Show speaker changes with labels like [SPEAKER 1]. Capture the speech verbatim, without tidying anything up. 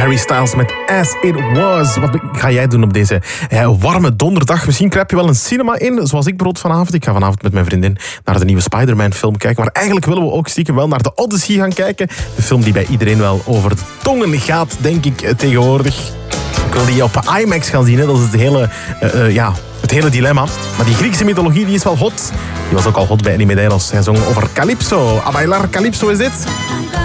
[SPEAKER 1] Harry Styles met As It Was. Wat ga jij doen op deze eh, warme donderdag? Misschien kruip je wel een cinema in, zoals ik bijvoorbeeld vanavond. Ik ga vanavond met mijn vriendin naar de nieuwe Spider-Man film kijken. Maar eigenlijk willen we ook stiekem wel naar de Odyssey gaan kijken. De film die bij iedereen wel over de tongen gaat, denk ik, eh, tegenwoordig. Ik wil die op IMAX gaan zien, hè. Dat is het hele, uh, uh, ja, het hele dilemma. Maar die Griekse mythologie die is wel hot. Die was ook al hot bij Eddie Medeiros. Hij zong over Calypso. A bailar Calypso is dit.